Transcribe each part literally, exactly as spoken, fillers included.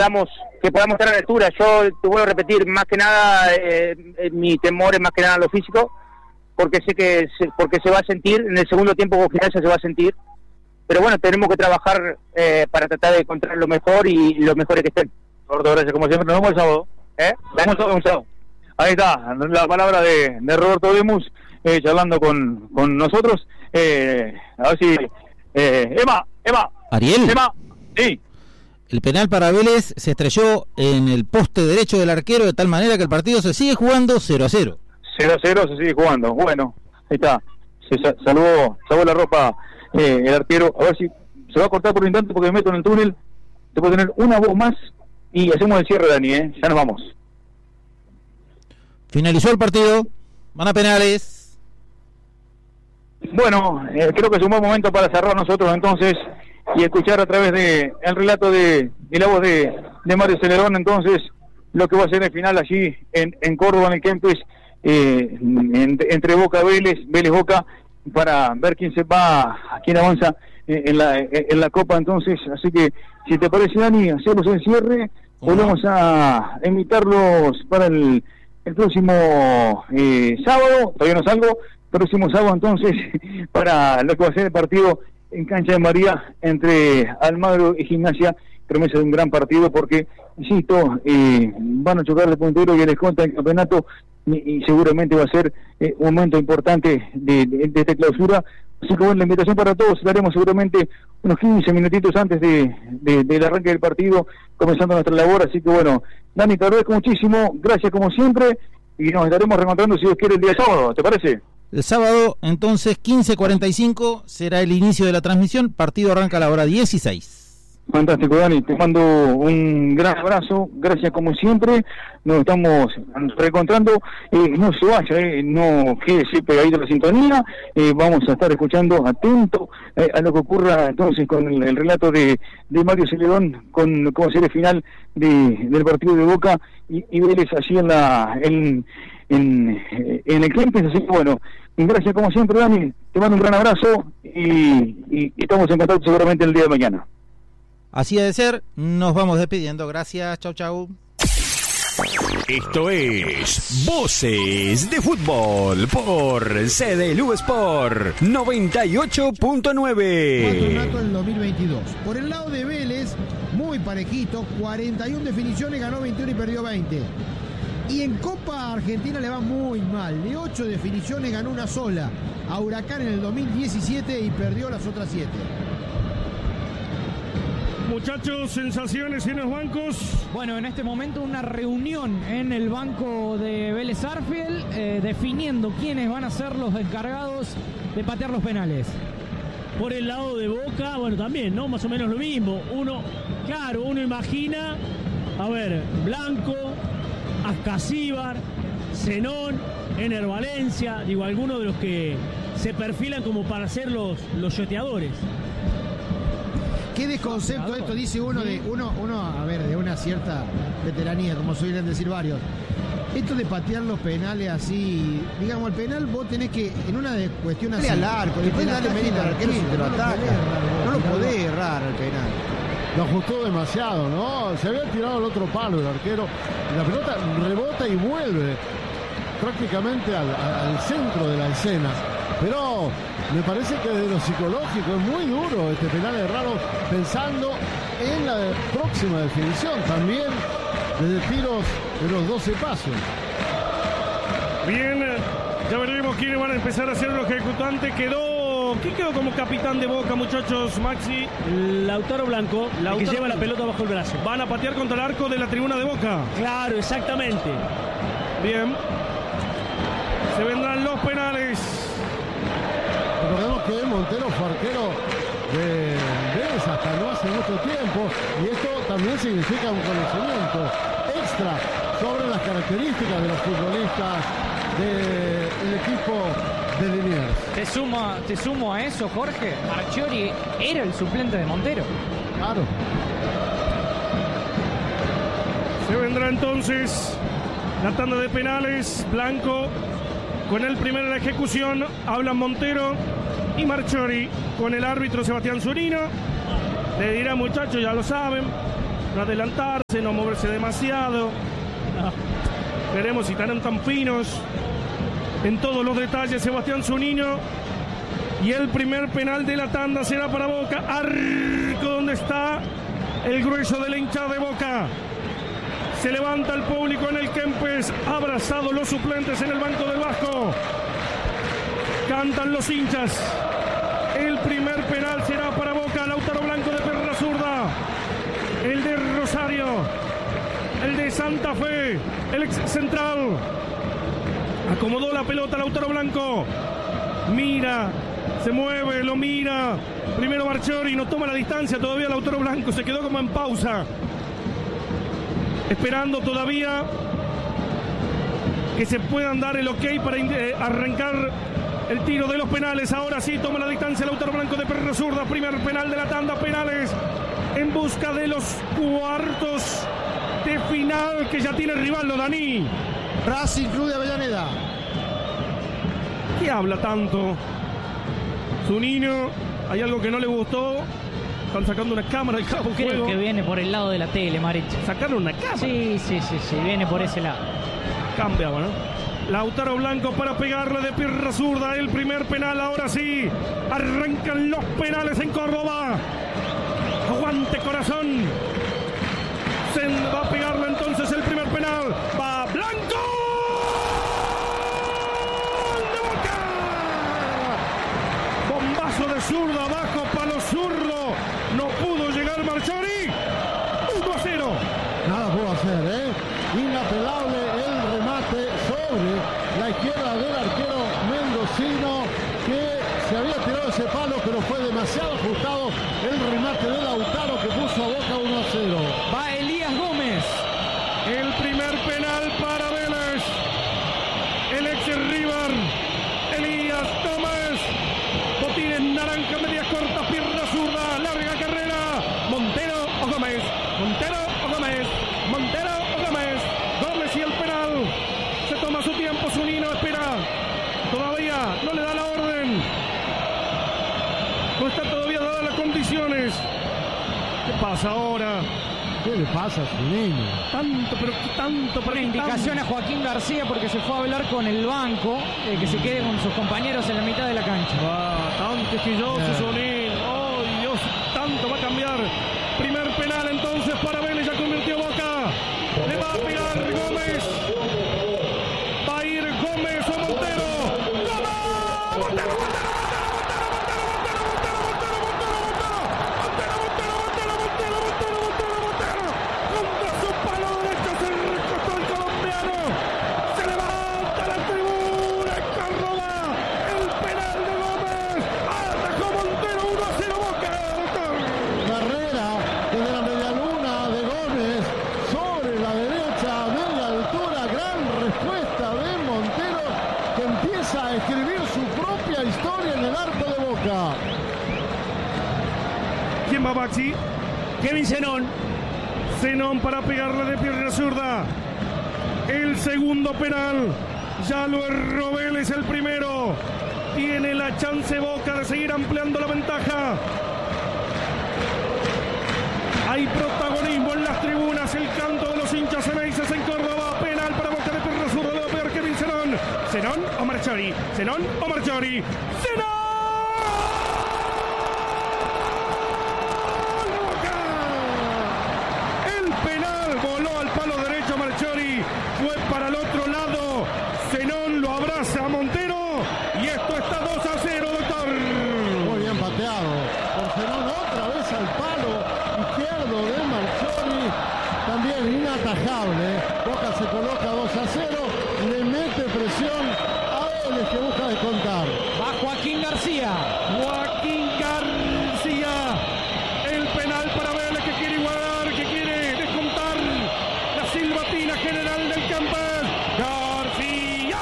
podamos que podamos estar a la altura. Yo te vuelvo a repetir, más que nada, eh, mi temor es más que nada lo físico, porque sé que se, porque se va a sentir, en el segundo tiempo con Gimnasia se va a sentir, pero bueno, tenemos que trabajar eh, para tratar de encontrar lo mejor y los mejores que estén. Roberto, gracias, como siempre, nos vemos el sábado. ¿Eh? Vamos a un sábado. Ahí está, la palabra de, de Roberto Lemus, eh, charlando con, con nosotros. Eh, a ver si... Eh, Emma, Emma. Ariel. Emma, sí. El penal para Vélez se estrelló en el poste derecho del arquero de tal manera que el partido se sigue jugando cero a cero. cero a cero se sigue jugando. Bueno, ahí está. Se salvó, salvó la ropa eh, el arquero. A ver si se va a cortar por un instante porque me meto en el túnel. Te puedo tener una voz más y hacemos el cierre, Dani, ¿eh? Ya nos vamos. Finalizó el partido. Van a penales. Bueno, eh, creo que es un buen momento para cerrar nosotros entonces y escuchar a través de el relato de, de la voz de, de Mario Celerón entonces lo que va a ser el final allí en, en Córdoba, en el Kempes, eh, en, entre Boca Vélez, Vélez Boca, para ver quién se va, a quién avanza eh, en la en la Copa entonces. Así que si te parece, Dani, hacemos el cierre, volvemos a invitarlos para el, el próximo eh, sábado, todavía no salgo, próximo sábado entonces para lo que va a ser el partido en Cancha de María entre Almagro y Gimnasia. Promesa de un gran partido porque, insisto, eh, van a chocar el puntero y el esconta del campeonato y, y seguramente va a ser eh, un momento importante de, de, de esta clausura. Así que bueno, la invitación para todos, la haremos seguramente unos quince minutitos antes de, de, del arranque del partido, comenzando nuestra labor. Así que bueno, Dani, te agradezco muchísimo, gracias como siempre, y nos estaremos reencontrando si Dios quiere el día sábado, ¿te parece? El sábado, entonces, quince cuarenta y cinco será el inicio de la transmisión. Partido arranca a la hora dieciséis. Fantástico, Dani, te mando un gran abrazo, gracias como siempre, nos estamos reencontrando, eh, no se vaya, eh, no quede pegadito a la sintonía, eh, vamos a estar escuchando atento eh, a lo que ocurra entonces con el, el relato de, de Mario Celedón, con cómo será el final de, del partido de Boca y, y Vélez allí en la en, en, en el Kempes. Así que bueno, gracias como siempre, Dani, te mando un gran abrazo y, y, y estamos en contacto seguramente el día de mañana. Así ha de ser, nos vamos despidiendo. Gracias, chau chau. Esto es Voces de Fútbol por C D L U Sport noventa y ocho punto nueve. Patronato en dos mil veintidós. Por el lado de Vélez, muy parejito, cuarenta y una definiciones, ganó veintiuno y perdió veinte. Y en Copa Argentina le va muy mal. De ocho definiciones ganó una sola. A Huracán en el dos mil diecisiete y perdió las otras siete. Muchachos, sensaciones en los bancos. Bueno, en este momento una reunión en el banco de Vélez Sarsfield, eh, definiendo quiénes van a ser los encargados de patear los penales. Por el lado de Boca, bueno, también, ¿no? Más o menos lo mismo. Uno, claro, uno imagina, a ver, Blanco, Ascasíbar, Zenón, Ener Valencia, digo, algunos de los que se perfilan como para ser los, los yoteadores. ¿Qué desconcepto esto? Dice uno de uno, uno, a ver, de una cierta veteranía, como suelen decir varios. Esto de patear los penales así, digamos, el penal vos tenés que, en una de cuestión así, al arco, después darle mérito al arquero si te lo ataca. No lo podés errar al penal. Lo ajustó demasiado, ¿no? Se había tirado al otro palo el arquero. La pelota rebota y vuelve prácticamente al, al centro de la escena. Pero me parece que desde lo psicológico es muy duro este penal errado, pensando en la próxima definición, también desde tiros de los doce pasos. Bien, ya veremos quiénes van a empezar a ser los ejecutantes. Quedó, ¿quién quedó como capitán de Boca, muchachos, Maxi? Lautaro Blanco, Lautaro que lleva Blanco. la pelota bajo el brazo. Van a patear contra el arco de la tribuna de Boca. Claro, exactamente. Bien. Se vendrán los penales. Recordemos que Montero fue arquero de Vélez hasta no hace mucho tiempo, y esto también significa un conocimiento extra sobre las características de los futbolistas del equipo de Liniers. Te sumo, te sumo a eso, Jorge. Marchiori era el suplente de Montero. Claro. Se vendrá entonces la tanda de penales. Blanco con el primero en la ejecución, hablan Montero y Marchiori con el árbitro Sebastián Zurino. Le dirá, muchachos, ya lo saben, no adelantarse, no moverse demasiado. No. Veremos si estarán tan finos en todos los detalles Sebastián Zunino. Y el primer penal de la tanda será para Boca. Arco donde está el grueso de la hinchada de Boca. Se levanta el público en el Kempes, abrazados los suplentes en el banco del Vasco. Cantan los hinchas. El primer penal será para Boca. Lautaro Blanco de perra zurda. El de Rosario. El de Santa Fe. El ex central. Acomodó la pelota Lautaro Blanco. Mira. Se mueve, lo mira. Primero Marchiori, no toma la distancia todavía Lautaro Blanco. Se quedó como en pausa. Esperando todavía que se puedan dar el ok para eh, arrancar el tiro de los penales. Ahora sí toma la distancia Lautaro Blanco de perra zurda. Primer penal de la tanda, penales en busca de los cuartos de final que ya tiene Rivaldo, Dani. Racing Club de Avellaneda. ¿Qué habla tanto? Zunino, hay algo que no le gustó. Están sacando una cámara del campo. Creo juego. que viene por el lado de la tele, Mariche. ¿Sacaron una cámara? Sí, sí, sí, sí, viene por ese lado. Cambiaba, ¿no? Lautaro Blanco para pegarle de pierna zurda. El primer penal, ahora sí. Arrancan los penales en Córdoba. Aguante corazón. Se va a pegarle entonces el primer penal. Va Blanco. ¡De Boca! Bombazo de zurda abajo, palo zurdo. No pudo llegar Marchiori. uno a cero. Nada pudo hacer, ¿eh? Inapelable el remate sobre la izquierda del arquero mendocino, que se había tirado ese palo, pero fue demasiado ajustado el remate de Lautaro, que puso a Boca uno a cero. Va Elías Gómez. El primer penal para Vélez. El ex River. Elías Gómez. Botines naranja, medias cortas, pierna zurda, larga carrera. Montero o Gómez. Montero o Gómez. Montero o Gómez. Gómez y el penal. Se toma su tiempo, Zunino espera. Todavía no le da la orden. No está todavía dadas las condiciones. ¿Qué pasa ahora? ¿Qué le pasa a Zunino? Tanto, pero tanto para Una indicación a Joaquín García porque se fue a hablar con el banco, eh, que se quede con sus compañeros en la mitad de la cancha. Ah, tan quisquilloso Zunino. Oh, Dios, tanto va a cambiar. Primer penal entonces para Vélez, ya convirtió Boca. Le va a pegar Gómez. Va a ir Gómez o Montero. ¡Gómez! ¡Montero, Montero! A escribir su propia historia en el arco de Boca. ¿Quién va, Baxi? Kevin Zenón. Zenón para pegarle de pierna zurda. El segundo penal. Ya lo erró Vélez el primero. Tiene la chance Boca de seguir ampliando la ventaja. Hay protagonismo en las tribunas. El canto de los hinchas Ceneices en Córdoba. Penal para Boca de pierna zurda. Lo va a pegar Kevin Zenón. Zenón o Marchiori. Zenón o Marchiori. ¡Zenón! ¡De Boca! El penal voló al palo derecho Marchiori. Fue para el otro lado. Zenón lo abraza a Montero. Y esto está dos a cero, doctor. Muy bien pateado. Por Zenón otra vez al palo izquierdo de Marchiori. También inatajable. Boca se coloca dos a cero. Le mete presión a Vélez, que busca descontar. Va Joaquín García. Joaquín García. El penal para Vélez, que quiere igualar, que quiere descontar. La silbatina general del Kempes. García.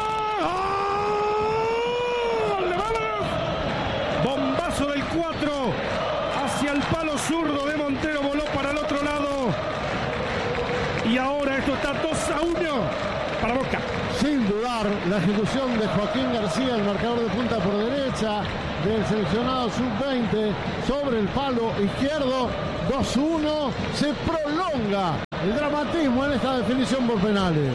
¡Gol de Vélez! Bombazo del cuatro hacia el palo zurdo de Montero. Voló para el otro lado. Y ahora esto está dos a uno para Boca. Sin dudar, la ejecución de Joaquín García, el marcador de punta por derecha, del seleccionado sub veinte sobre el palo izquierdo. dos uno, se prolonga el dramatismo en esta definición por penales.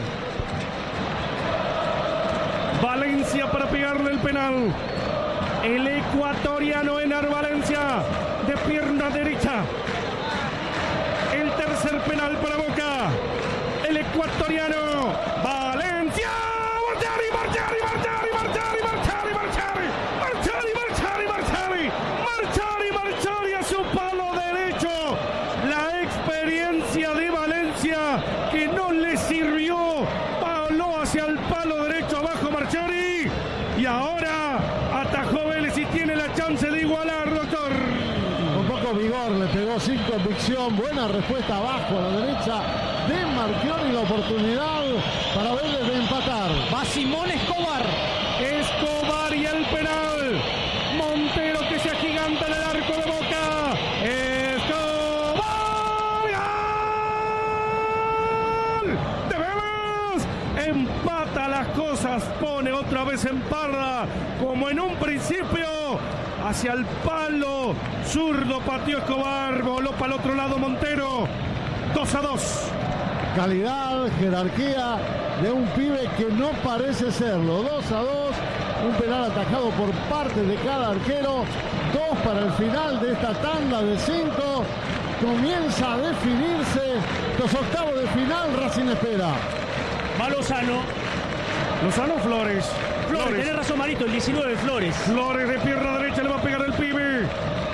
Valencia para pegarle el penal. El ecuatoriano Enar Valencia de pierna derecha. El tercer penal para Boca. El ecuatoriano Valencia. Marchari, Marchari, Marchari, Marchari, Marchari, Marchari, Marchari, Marchari, Marchari, Marchari, Marchari a su palo derecho. La experiencia de Valencia que no le sirvió. Paló hacia el palo derecho abajo Marchari. Y ahora atajó Vélez y tiene la chance de igualar, doctor. Con poco vigor, le pegó sin convicción. Buena respuesta abajo a la derecha de Marchiori y la oportunidad para Vélez de empatar. Va Simón Escobar. Escobar y el penal. Montero que se agiganta en el arco de Boca. Escobar. ¡Gol! ¡De Vélez! Empata las cosas. Pone otra vez en parra. Como en un principio. Hacia el palo. Zurdo pateó Escobar. Voló para el otro lado Montero. dos a dos. Calidad, jerarquía de un pibe que no parece serlo. dos a dos, un penal atajado por parte de cada arquero. Dos para el final de esta tanda de cinco. Comienza a definirse los octavos de final. Racing espera. Va Lozano. Lozano Flores. Flores, Flores. Tenés razón, Marito, el diecinueve Flores. Flores de pierna derecha le va a pegar el pibe.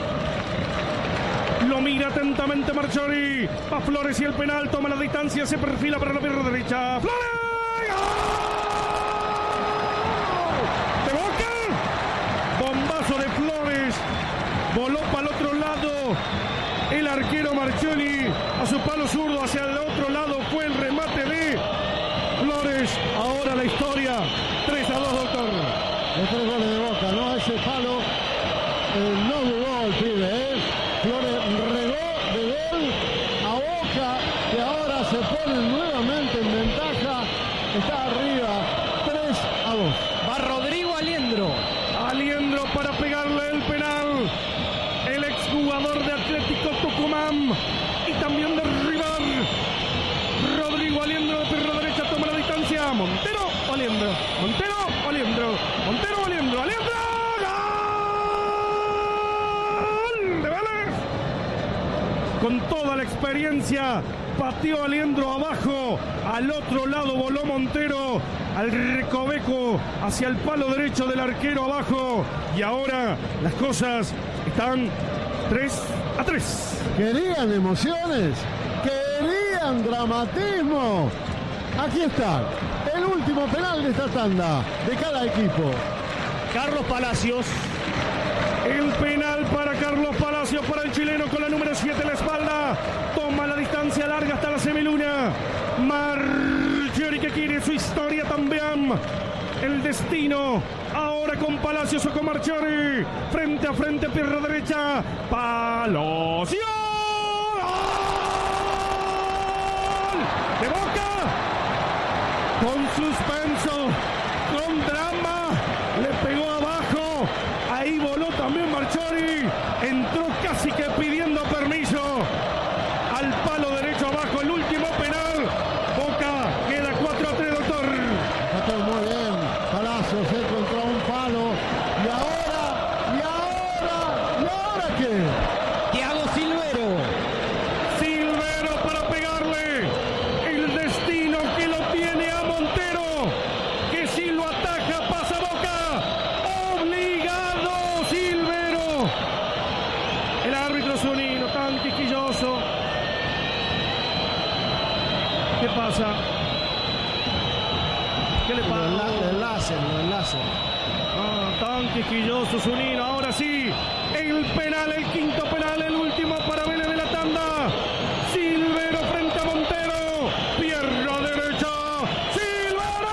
Lo mira atentamente Marchiori. Va Flores y el penal. Toma la distancia. Se perfila para la pierna derecha. ¡Flores! ¡Gol! ¡De Boca! Bombazo de Flores. Voló para el otro lado. El arquero Marchiori a su palo zurdo. Hacia el otro lado fue el remate de Flores. Ahora la historia. tres a dos, doctor. Los tres goles de Boca, ¿no? Ese palo eh, no dudó el pibe, ¿eh? Flores regó de gol a Boca, que ahora se pone nuevamente en ventaja. Está arriba, tres a dos. Va Rodrigo Aliendro. Aliendro para pegarle el penal. El exjugador de Atlético Tucumán y también de River. Rodrigo Aliendro de pierna derecha toma la distancia. Montero o Aliendro. Montero o Aliendro. Montero o Aliendro. Aliendro. ¡Gol! De Vélez. Con toda la experiencia, pateó Aliendro abajo. Al otro lado voló Montero. Al recoveco hacia el palo derecho del arquero abajo. Y ahora las cosas están tres a tres. Querían emociones, querían dramatismo. Aquí está el último penal de esta tanda de cada equipo. Carlos Palacios. El penal para Carlos Palacios, para el chileno con la número siete en la espalda. Toma la distancia larga hasta la semiluna. Marchiori que quiere su historia también. El destino ahora con Palacios o con Marchiori. Frente a frente, pierna derecha. Palacios. ¡Gol! De Boca. Con suspenso, con drama. Le pegó abajo. Ahí voló también Marchiori. Entró casi que pidiendo permiso. Al palo derecho abajo, el último penal. Boca queda cuatro a tres, doctor. Está muy bien. Palacios se contra un palo. Y ahora, y ahora, ¿y ahora qué? Thiago Silvero. Silvero para pegarle. El destino que lo tiene a Montero. Que si lo ataja pasa Boca. Obligado Silvero. El árbitro Zunino, tan quisquilloso. ¿Qué pasa? ¿Qué le pasa? Lo enlacen, lo enlacen. Ah, tan quisquilloso Zunino. Ahora sí, el penal, el quinto penal, el último para Vélez de la tanda. Silvero frente a Montero. Pierna derecha. Silvero.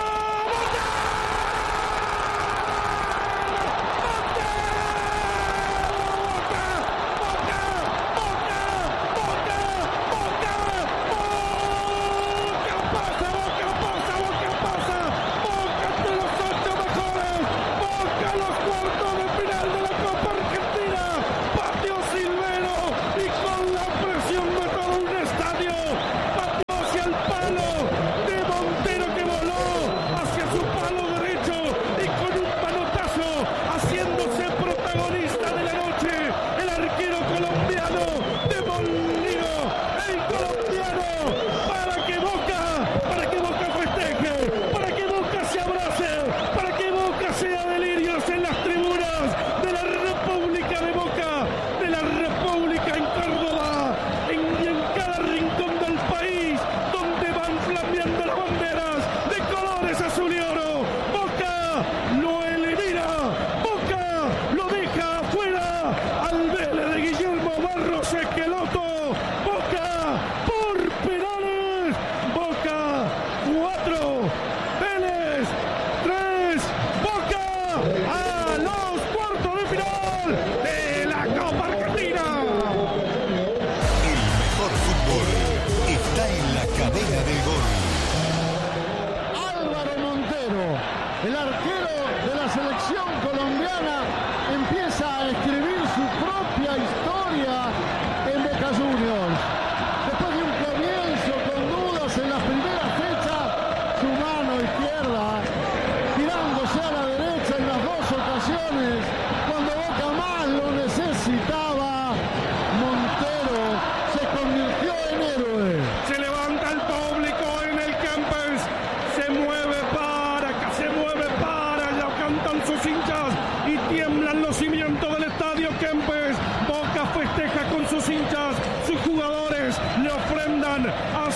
Boca los cuartos de final de la Copa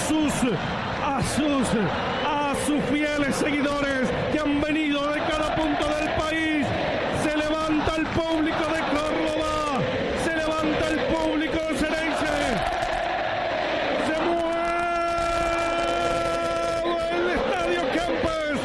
sus, a sus, a sus fieles seguidores que han venido de cada punto del país. Se levanta el público de Córdoba, se levanta el público de Xereyce, se mueve el estadio Kempes,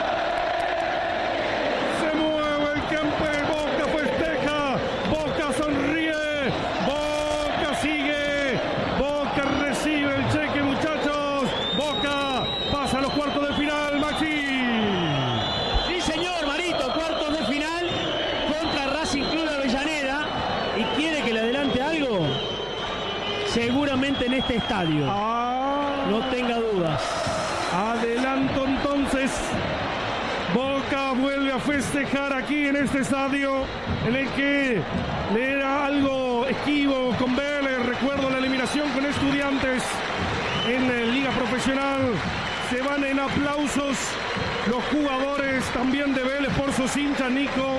se mueve el Kempes, Boca festeja, Boca sonríe, Boca sigue, Boca recibe el cheque, muchachos, Boca pasa a los cuartos de final, Maxi. Sí, señor, Marito, cuartos de final contra Racing Club de Avellaneda. ¿Y quiere que le adelante algo? Seguramente en este estadio. Ah, No tenga dudas. adelanto entonces. Boca vuelve a festejar aquí en este estadio en el que le era algo esquivo con Vélez. Recuerdo la eliminación con Estudiantes en la Liga Profesional. Se van en aplausos los jugadores también de Vélez por sus hinchas, Nico,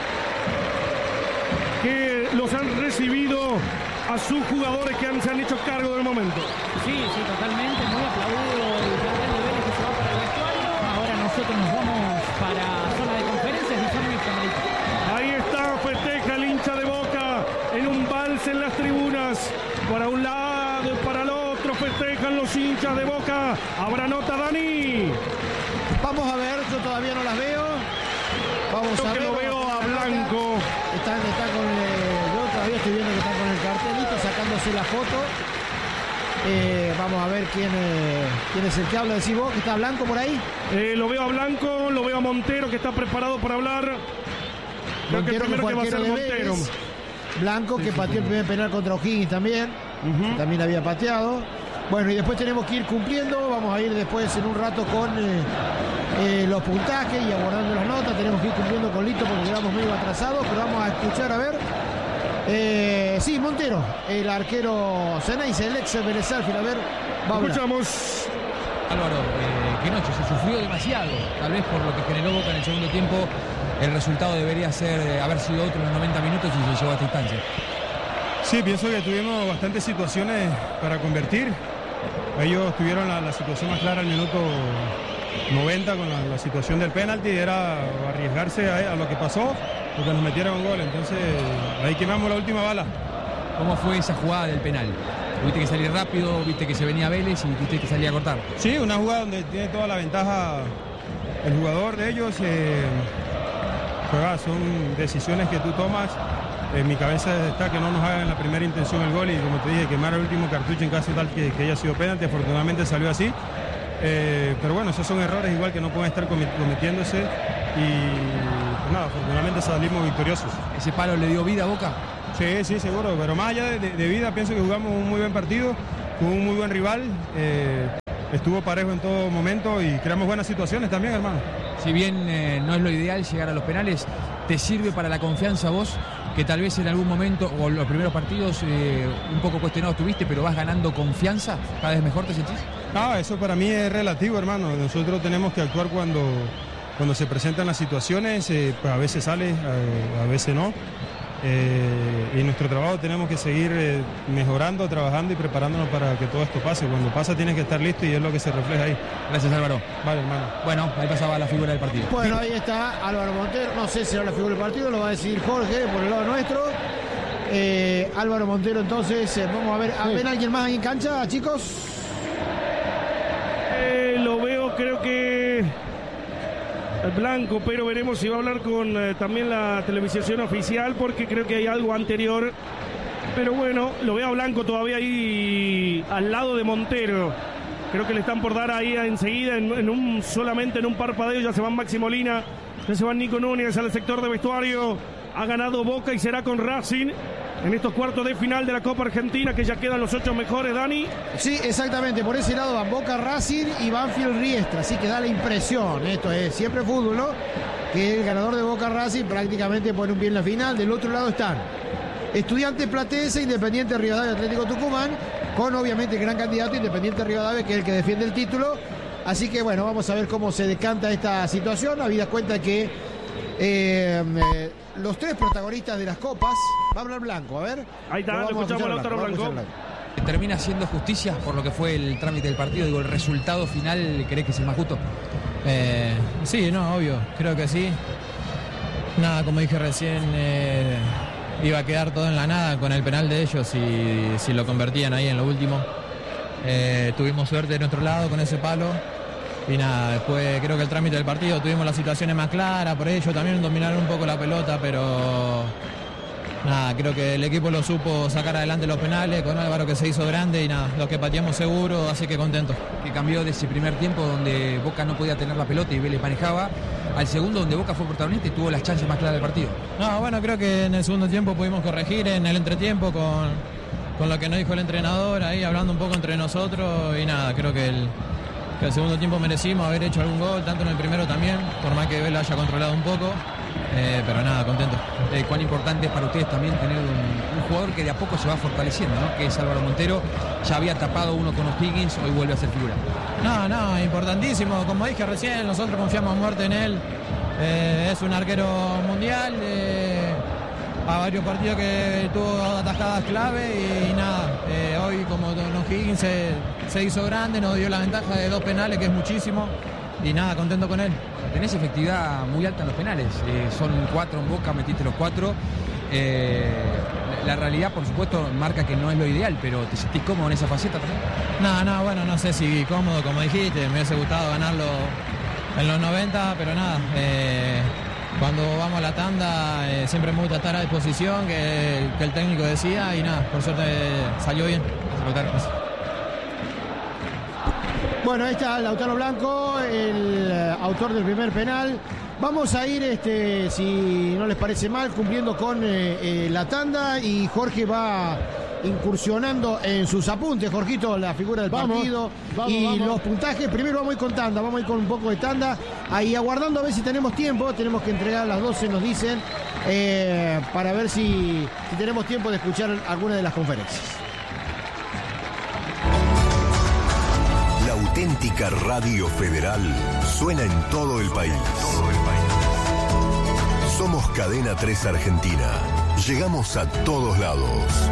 que los han recibido a sus jugadores que han, se han hecho cargo del momento. Sí, sí, totalmente. Muy aplaudido el plantel de Vélez que se va para el vestuario. Ahora nosotros nos vamos para zona de conferencias y zona mixta, Marito. Ahí está, festeja el hincha de Boca en un vals en las tribunas. Para un lado y para el otro festejan los hinchas de Boca. Habrá nota, Dani. Vamos a ver, yo todavía no las veo. Vamos Yo a que ver. lo veo vamos a ver la Blanco. nota. Están, están con el, yo todavía estoy viendo que están con el cartelito sacándose la foto. Eh, vamos a ver quién, eh, quién es el que habla. Decís vos que está Blanco por ahí. Eh, lo veo a Blanco, lo veo a Montero que está preparado para hablar. Creo que el Montero, primero que va a ser arquero de Montero. Vélez. Blanco, que pateó el primer penal contra O'Higgins también. Ujú. También había pateado. Bueno, y después tenemos que ir cumpliendo. Vamos a ir después en un rato con eh, eh, los puntajes y abordando las notas. Tenemos que ir cumpliendo con Lito porque quedamos medio atrasados. Pero vamos a escuchar a ver. Eh, sí, Montero, el arquero Xeneize, el ex Vélez Sarsfield. A ver, va a hablar. Escuchamos. Álvaro, eh, qué noche, se sufrió demasiado, tal vez por lo que generó Boca en el segundo tiempo. El resultado debería ser eh, haber sido otro en los noventa minutos y se llegó a esta instancia. Sí, pienso que tuvimos bastantes situaciones para convertir. Ellos tuvieron la, la situación más clara al minuto noventa con la, la situación del penalti, era arriesgarse a, a lo que pasó, porque nos metieron un gol. Entonces ahí quemamos la última bala. ¿Cómo fue esa jugada del penal? Tuviste que salir rápido, viste que se venía Vélez y tuviste que salir a cortar. Sí, una jugada donde tiene toda la ventaja el jugador de ellos. Eh, juega, son decisiones que tú tomas. En mi cabeza está que no nos hagan la primera intención el gol y, como te dije, quemar el último cartucho en caso tal que, que haya sido penalti. Afortunadamente salió así. Eh, pero bueno, esos son errores igual que no pueden estar cometiéndose y pues nada, afortunadamente salimos victoriosos. ¿Ese palo le dio vida a Boca? Sí, sí, seguro, pero más allá de, de, de vida, pienso que jugamos un muy buen partido, con un muy buen rival, eh, estuvo parejo en todo momento y creamos buenas situaciones también, hermano. Si bien eh, no es lo ideal llegar a los penales, ¿te sirve para la confianza vos? Que tal vez en algún momento, o los primeros partidos, eh, un poco cuestionados tuviste, pero vas ganando confianza, cada vez mejor te sentís. Ah, eso para mí es relativo, hermano. Nosotros tenemos que actuar cuando, cuando se presentan las situaciones, eh, pues a veces sale, a, a veces no. Eh, y en nuestro trabajo tenemos que seguir eh, mejorando, trabajando y preparándonos para que todo esto pase. Cuando pasa tienes que estar listo y es lo que se refleja ahí. Gracias, Álvaro. Vale, hermano. Bueno, ahí pasaba la figura del partido. Bueno, ahí está Álvaro Montero. No sé si será la figura del partido, lo va a decidir Jorge por el lado nuestro. Eh, Álvaro Montero, entonces, eh, vamos a ver. Sí. ¿Ven a alguien más ahí en cancha, chicos? Eh, lo veo, creo que Blanco, pero veremos si va a hablar con eh, también la televisión oficial, porque creo que hay algo anterior. Pero bueno, lo veo a Blanco todavía ahí al lado de Montero. Creo que le están por dar ahí enseguida, en, en un, solamente en un parpadeo. Ya se van Maxi Molina, ya se van Nico Núñez al sector de vestuario. Ha ganado Boca y será con Racing en estos cuartos de final de la Copa Argentina, que ya quedan los ocho mejores, Dani. Sí, exactamente, por ese lado van Boca, Racing y Banfield Riestra, así que da la impresión, esto es siempre fútbol, ¿no? Que el ganador de Boca, Racing prácticamente pone un pie en la final. Del otro lado están Estudiantes Platense, Independiente Rivadavia, Atlético Tucumán, con obviamente el gran candidato Independiente Rivadavia, que es el que defiende el título. Así que bueno, vamos a ver cómo se decanta esta situación, habida cuenta que eh, eh, los tres protagonistas de las copas, va a hablar Blanco, a ver. Ahí está, lo escuchamos a Lautaro Blanco. ¿termina siendo justicia por lo que fue el trámite del partido? Digo, ¿el resultado final crees que es el más justo? Eh, sí, no, obvio, creo que sí. Nada, como dije recién, eh, iba a quedar todo en la nada con el penal de ellos y si lo convertían ahí en lo último. Eh, tuvimos suerte de nuestro lado con ese palo y nada, después creo que el trámite del partido tuvimos las situaciones más claras, por ello también dominaron un poco la pelota, pero nada, creo que el equipo lo supo sacar adelante los penales, con Álvaro que se hizo grande y nada, los que pateamos seguro, así que contento. Que cambió de ese primer tiempo donde Boca no podía tener la pelota y Vélez manejaba, al segundo donde Boca fue protagonista y tuvo las chances más claras del partido. No, bueno, creo que en el segundo tiempo pudimos corregir en el entretiempo con, con lo que nos dijo el entrenador, ahí hablando un poco entre nosotros y nada, creo que el, que el segundo tiempo merecimos haber hecho algún gol, tanto en el primero también, por más que Vélez haya controlado un poco. Eh, pero nada, contento. Eh, ¿Cuán importante es para ustedes también tener un, un jugador que de a poco se va fortaleciendo, ¿no? Que es Álvaro Montero, ya había tapado uno con O'Higgins, hoy vuelve a ser figura. No, no, importantísimo, como dije recién, nosotros confiamos a muerte en él, eh, es un arquero mundial, eh, a varios partidos que tuvo atajadas clave y, y nada, eh, hoy como O'Higgins se, se hizo grande, nos dio la ventaja de dos penales, que es muchísimo, y nada, contento con él. Tenés efectividad muy alta en los penales, eh, son cuatro en Boca, metiste los cuatro. Eh, la realidad, por supuesto, marca que no es lo ideal, pero ¿te sentís cómodo en esa faceta también? No, no, bueno, no sé si cómodo, como dijiste, me hubiese gustado ganarlo en los noventa, pero nada, eh, cuando vamos a la tanda eh, siempre me gusta estar a disposición, que, que el técnico decida y nada, por suerte eh, salió bien. Bueno, ahí está Lautaro Blanco, el eh, autor del primer penal. Vamos a ir, este, si no les parece mal, cumpliendo con eh, eh, la tanda y Jorge va incursionando en sus apuntes, Jorgito, la figura del vamos, partido vamos, y vamos. Los puntajes. Primero vamos a ir con tanda, vamos a ir con un poco de tanda, ahí aguardando a ver si tenemos tiempo, tenemos que entregar a las doce, nos dicen, eh, para ver si, si tenemos tiempo de escuchar alguna de las conferencias. La auténtica Radio Federal suena en todo el país. Somos Cadena tres Argentina. Llegamos a todos lados.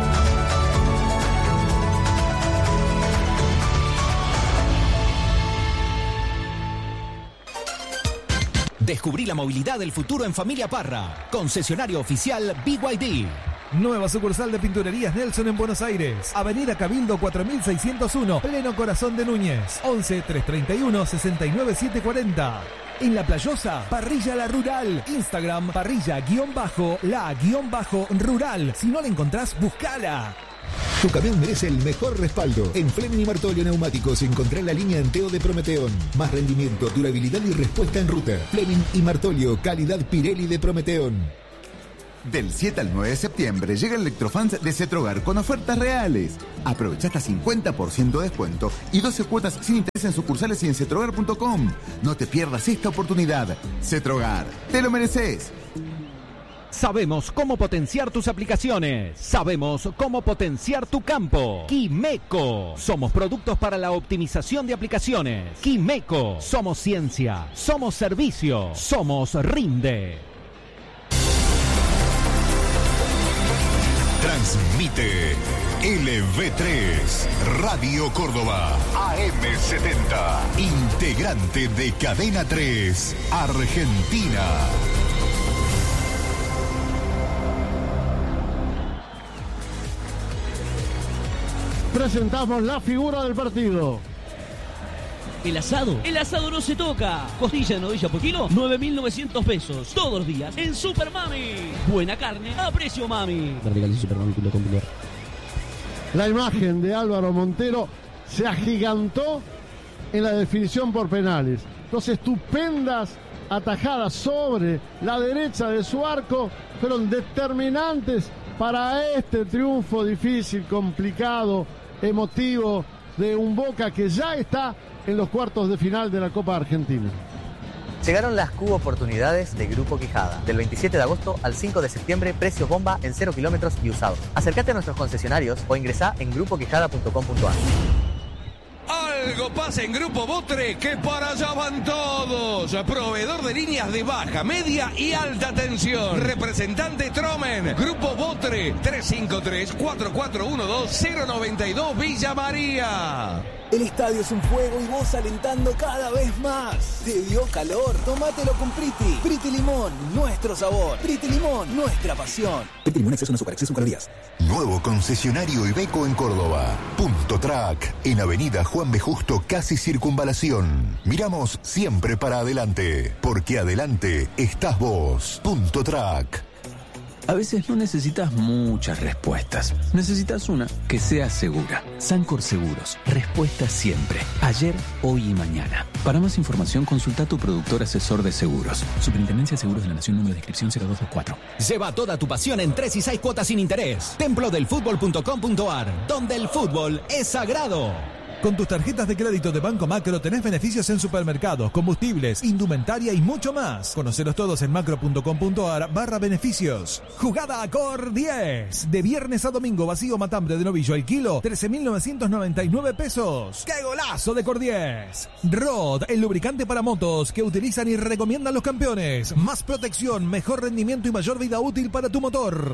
Descubrí la movilidad del futuro en Familia Parra. Concesionario oficial B Y D. Nueva sucursal de Pinturerías Nelson en Buenos Aires. Avenida Cabildo cuatro mil seiscientos uno, pleno corazón de Núñez. once, trescientos treinta y uno, sesenta y nueve, setecientos cuarenta. En La Playosa, Parrilla La Rural. Instagram, parrilla-la-rural. Si no la encontrás, buscala. Tu camión merece el mejor respaldo. En Fleming y Martolio Neumáticos encontrá la línea Enteo de Prometeón. Más rendimiento, durabilidad y respuesta en ruta. Fleming y Martolio, calidad Pirelli de Prometeón. Del siete al nueve de septiembre llega el Electrofans de Cetrogar con ofertas reales. Aprovecha hasta cincuenta por ciento de descuento y doce cuotas sin interés en sucursales y en cetrogar punto com. No te pierdas esta oportunidad. Cetrogar, te lo mereces. Sabemos cómo potenciar tus aplicaciones. Sabemos cómo potenciar tu campo. Quimeco. Somos productos para la optimización de aplicaciones. Quimeco. Somos ciencia. Somos servicio. Somos Rinde. Transmite L V tres, Radio Córdoba, A M setenta, integrante de Cadena tres, Argentina. Presentamos la figura del partido. El asado, el asado no se toca. Costilla de novilla por kilo, nueve mil novecientos pesos. Todos los días en Super Mami. Buena carne a precio mami. La imagen de Álvaro Montero se agigantó en la definición por penales. Dos estupendas atajadas sobre la derecha de su arco fueron determinantes para este triunfo difícil, complicado, emotivo de un Boca que ya está en los cuartos de final de la Copa Argentina. Llegaron las Cubo Oportunidades de Grupo Quijada. Del veintisiete de agosto al cinco de septiembre, precios bomba en cero kilómetros y usados. Acércate a nuestros concesionarios o ingresá en grupo quijada punto com punto a r. algo pasa en Grupo Botre, que para allá van todos. Proveedor de líneas de baja, media y alta tensión. Representante Tromen. Grupo Botre, tres cinco tres, cuatro cuatro uno dos, cero nueve dos, Villa María. El estadio es un fuego y vos alentando cada vez más. ¿Te dio calor? Tómatelo con Priti. Priti Limón, nuestro sabor. Priti Limón, nuestra pasión. Priti Limón, exceso en azúcar, exceso en calorías. Nuevo concesionario Iveco en Córdoba. Punto Track, en Avenida Juan B. Justo, casi Circunvalación. Miramos siempre para adelante, porque adelante estás vos. Punto Track. A veces no necesitas muchas respuestas. Necesitas una que sea segura. Sancor Seguros. Respuesta siempre. Ayer, hoy y mañana. Para más información, consulta a tu productor asesor de seguros. Superintendencia de Seguros de la Nación, número de inscripción cero dos dos cuatro. Lleva toda tu pasión en tres y seis cuotas sin interés. templo del fútbol punto com punto a r, donde el fútbol es sagrado. Con tus tarjetas de crédito de Banco Macro tenés beneficios en supermercados, combustibles, indumentaria y mucho más. Conocelos todos en macro punto com punto a r barra beneficios. Jugada a Cor diez. De viernes a domingo, vacío matambre de novillo al kilo, trece mil novecientos noventa y nueve pesos. ¡Qué golazo de Cor diez! Rod, el lubricante para motos que utilizan y recomiendan los campeones. Más protección, mejor rendimiento y mayor vida útil para tu motor.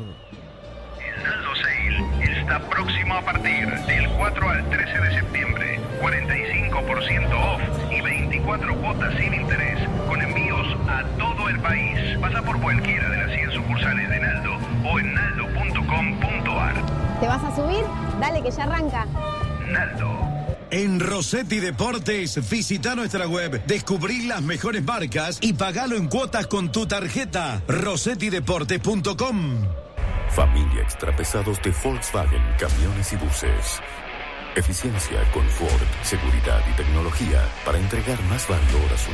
Naldo Sale está próximo a partir del cuatro al trece de septiembre. cuarenta y cinco por ciento off y veinticuatro cuotas sin interés, con envíos a todo el país. Pasa por cualquiera de las cien sucursales de Naldo o en naldo punto com punto a r. ¿Te vas a subir? Dale que ya arranca. Naldo. En Rossetti Deportes, visita nuestra web, descubrí las mejores marcas y pagalo en cuotas con tu tarjeta. rossetti deportes punto com. Familia extrapesados de Volkswagen, camiones y buses. Eficiencia, confort, seguridad y tecnología para entregar más valor a su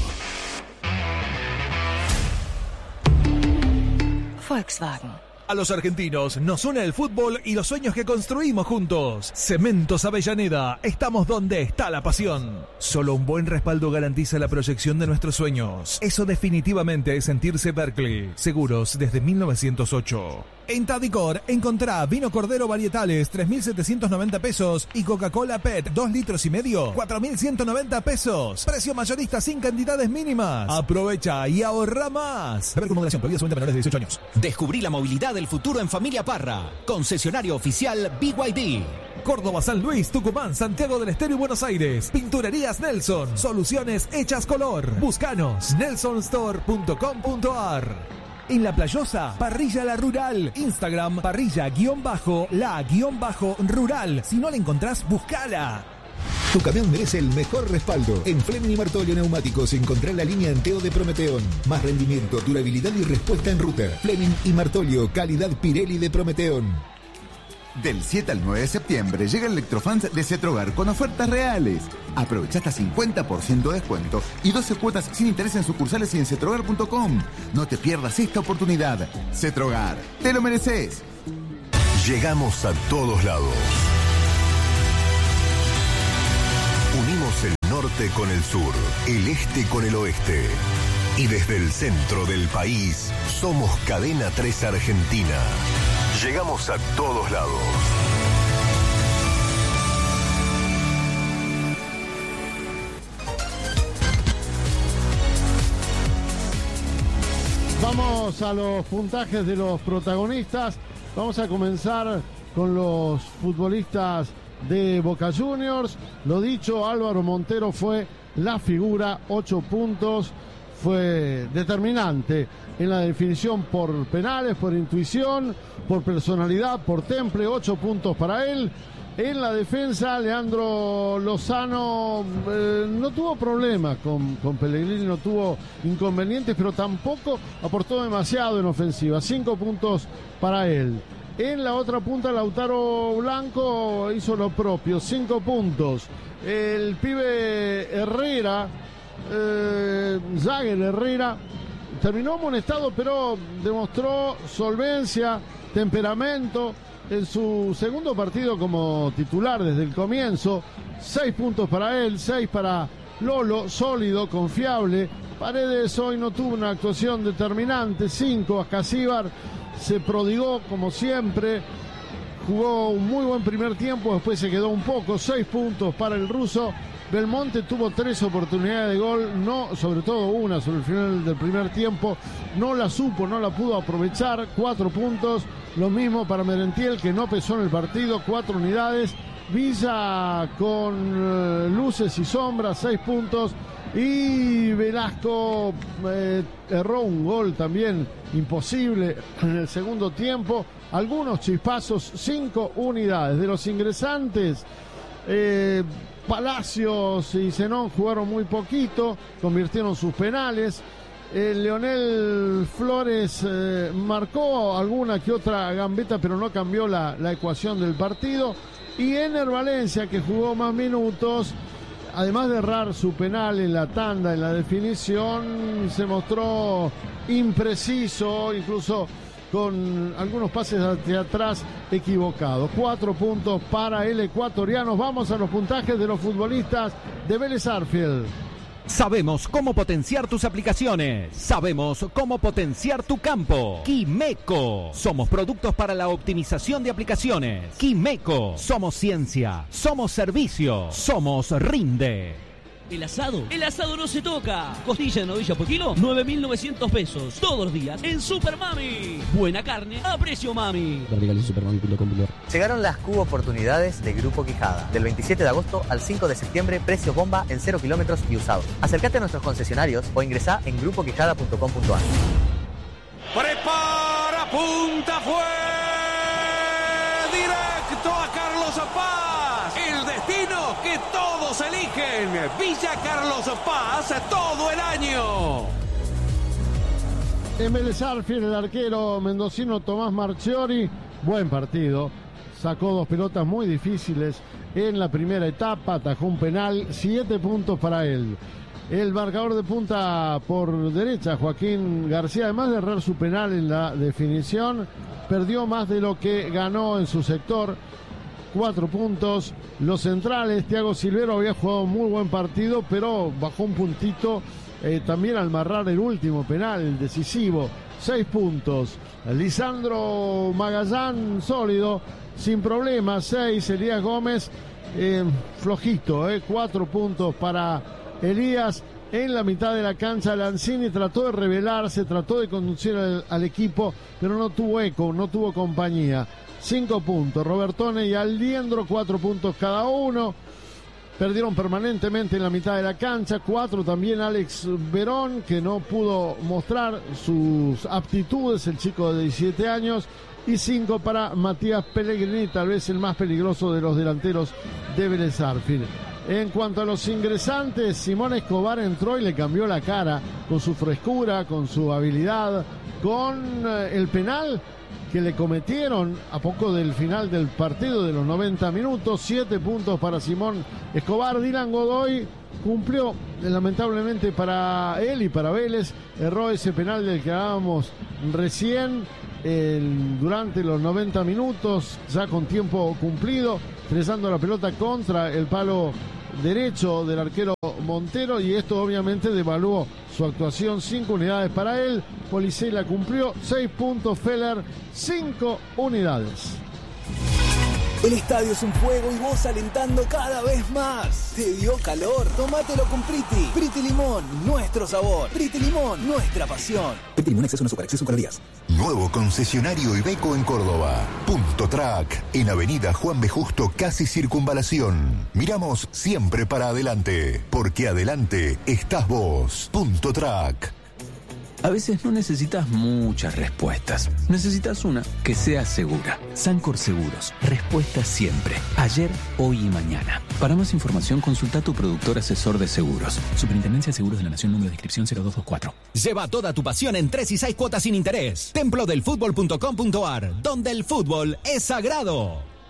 negocio. Volkswagen. A los argentinos nos une el fútbol y los sueños que construimos juntos. Cementos Avellaneda, estamos donde está la pasión. Solo un buen respaldo garantiza la proyección de nuestros sueños. Eso definitivamente es sentirse Berkeley. Seguros desde mil novecientos ocho. En Tadicor encontrá vino Cordero Varietales tres mil setecientos noventa pesos y Coca-Cola P E T dos litros y medio cuatro mil ciento noventa pesos. Precio mayorista sin cantidades mínimas. Aprovecha y ahorra más. Beber con moderación, prohibido solamente menores de dieciocho años. Descubrí la movilidad del futuro en Familia Parra. Concesionario oficial B Y D. Córdoba, San Luis, Tucumán, Santiago del Estero y Buenos Aires. Pinturerías Nelson. Soluciones hechas color. Búscanos. nelson store punto com punto a r. En La Playosa, Parrilla La Rural. Instagram, parrilla-la-rural. Si no la encontrás, buscala. Tu camión merece el mejor respaldo. En Fleming y Martolio Neumáticos encontrá la línea Enteo de Prometeón. Más rendimiento, durabilidad y respuesta en ruta. Fleming y Martolio, calidad Pirelli de Prometeón. Del siete al nueve de septiembre llega el Electrofans de Cetrogar con ofertas reales. Aprovecha hasta cincuenta por ciento de descuento y doce cuotas sin interés en sucursales y en cetrogar punto com. No te pierdas esta oportunidad. Cetrogar, te lo mereces. Llegamos a todos lados. Unimos el norte con el sur, el este con el oeste. Y desde el centro del país, somos Cadena tres Argentina. Llegamos a todos lados. Vamos a los puntajes de los protagonistas. Vamos a comenzar con los futbolistas de Boca Juniors. Lo dicho, Álvaro Montero fue la figura, ocho puntos. Fue determinante en la definición por penales, por intuición, por personalidad, por temple, ocho puntos para él. En la defensa, Leandro Lozano eh, no tuvo problemas con, con Pellegrini, no tuvo inconvenientes, pero tampoco aportó demasiado en ofensiva. Cinco puntos para él. En la otra punta, Lautaro Blanco hizo lo propio, cinco puntos. El pibe Herrera, eh, Jagger Herrera, terminó amonestado, pero demostró solvencia, temperamento. En su segundo partido como titular desde el comienzo, seis puntos para él, seis para Lolo, sólido, confiable. Paredes hoy no tuvo una actuación determinante, cinco. Ascasíbar se prodigó como siempre. jugó un muy buen primer tiempo, después se quedó un poco, seis puntos para el ruso. Belmonte tuvo tres oportunidades de gol, no, sobre todo una sobre el final del primer tiempo, no la supo, no la pudo aprovechar, cuatro puntos. Lo mismo para Merentiel, que no pesó en el partido, cuatro unidades. Villa con eh, luces y sombras, seis puntos. Y Velasco eh, erró un gol también imposible en el segundo tiempo. Algunos chispazos, cinco unidades. De los ingresantes, eh, Palacios y Zenón jugaron muy poquito, convirtieron sus penales. Eh, Leonel Flores eh, marcó alguna que otra gambeta, pero no cambió la, la ecuación del partido. Y Ener Valencia, que jugó más minutos, además de errar su penal en la tanda, en la definición, se mostró impreciso, incluso con algunos pases hacia atrás equivocados. Cuatro puntos para el ecuatoriano. Vamos a los puntajes de los futbolistas de Vélez Sarsfield. Sabemos cómo potenciar tus aplicaciones. Sabemos cómo potenciar tu campo. Quimeco. Somos productos para la optimización de aplicaciones. Quimeco. Somos ciencia. Somos servicio. Somos Rinde. El asado, el asado no se toca. Costilla de novilla por kilo, nueve mil novecientos pesos. Todos los días en Super Mami. Buena carne a precio mami. Llegaron las Q oportunidades de Grupo Quijada. Del veintisiete de agosto al cinco de septiembre, precios bomba en cero kilómetros y usados. Acércate a nuestros concesionarios o ingresá en grupo quijada punto com punto a r. Prepara, punta, fue directo a Carlos Paz. El destino que todos eligen. Villa Carlos Paz todo el año. En Vélez Sarsfield, el arquero mendocino Tomás Marchiori, buen partido. Sacó dos pelotas muy difíciles en la primera etapa, atajó un penal, siete puntos para él. El marcador de punta por derecha, Joaquín García, además de errar su penal en la definición, perdió más de lo que ganó en su sector. Cuatro puntos. Los centrales, Thiago Silvero había jugado un muy buen partido, pero bajó un puntito eh, también al marcar el último penal, el decisivo. Seis puntos. Lisandro Magallán, sólido, sin problemas. Seis. Elías Gómez, eh, flojito, eh, cuatro puntos para Elías. En la mitad de la cancha, Lanzini trató de revelarse, trató de conducir al, al equipo, pero no tuvo eco, no tuvo compañía. Cinco puntos. Robertone y Aldiendro, cuatro puntos cada uno. Perdieron permanentemente en la mitad de la cancha. Cuatro también Alex Verón, que no pudo mostrar sus aptitudes, el chico de diecisiete años. Y cinco para Matías Pellegrini, tal vez el más peligroso de los delanteros de Vélez Sarsfield. En cuanto a los ingresantes, Simón Escobar entró y le cambió la cara con su frescura, con su habilidad, con el penal que le cometieron a poco del final del partido de los noventa minutos. Siete puntos para Simón Escobar. Dylan Godoy cumplió, lamentablemente para él y para Vélez, erró ese penal del que hablábamos recién el, durante los noventa minutos, ya con tiempo cumplido, estrellando la pelota contra el palo derecho del arquero Montero, y esto obviamente devaluó su actuación. Cinco unidades para él. Policei la cumplió. Seis puntos. Feller, cinco unidades. El estadio es un fuego y vos alentando cada vez más. ¿Te dio calor? Tómatelo con Priti. Priti Limón, nuestro sabor. Priti Limón, nuestra pasión. Priti Limón, exceso no azúcar, exceso en calorías. Nuevo concesionario Iveco en Córdoba. Punto Track, en Avenida Juan B. Justo, casi Circunvalación. Miramos siempre para adelante, porque adelante estás vos. Punto Track. A veces no necesitas muchas respuestas. Necesitas una que sea segura. Sancor Seguros. Respuesta siempre. Ayer, hoy y mañana. Para más información, consulta a tu productor asesor de seguros. Superintendencia de Seguros de la Nación, número de inscripción cero dos dos cuatro. Lleva toda tu pasión en tres y seis cuotas sin interés. templo del fútbol punto com punto a r, donde el fútbol es sagrado.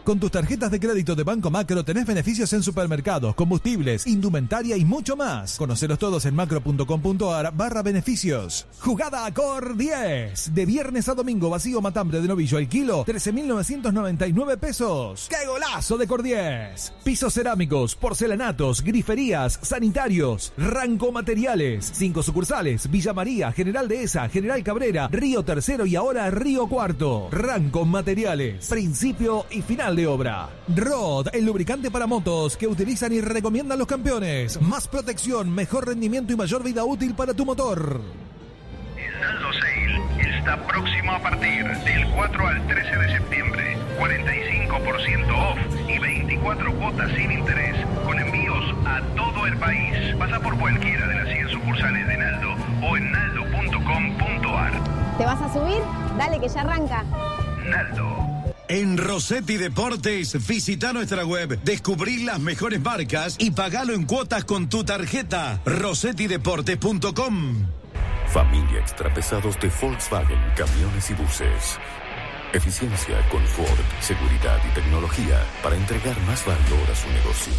Con tus tarjetas de crédito de Banco Macro tenés beneficios en supermercados, combustibles, indumentaria y mucho más. Conocelos todos en macro.com.ar barra beneficios. Jugada a Cor diez. De viernes a domingo, vacío matambre de novillo al kilo, trece mil novecientos noventa y nueve pesos. ¡Qué golazo de Cor diez! Pisos cerámicos, porcelanatos, griferías, sanitarios, Ranco Materiales. Cinco sucursales: Villa María, General Dehesa, General Cabrera, Río Tercero y ahora Río Cuarto. Ranco Materiales. Principio y final de obra. Rod, el lubricante para motos que utilizan y recomiendan los campeones. Más protección, mejor rendimiento y mayor vida útil para tu motor. El Naldo Sale está próximo a partir del cuatro al trece de septiembre. cuarenta y cinco por ciento off y veinticuatro cuotas sin interés con envíos a todo el país. Pasa por cualquiera de las cien sucursales de Naldo o en naldo punto com punto ar. ¿Te vas a subir? Dale que ya arranca. Naldo. En Rossetti Deportes, visita nuestra web, descubrí las mejores marcas y pagalo en cuotas con tu tarjeta. rossetti deportes punto com. Familia Extrapesados de Volkswagen Camiones y Buses. Eficiencia, confort, seguridad y tecnología para entregar más valor a su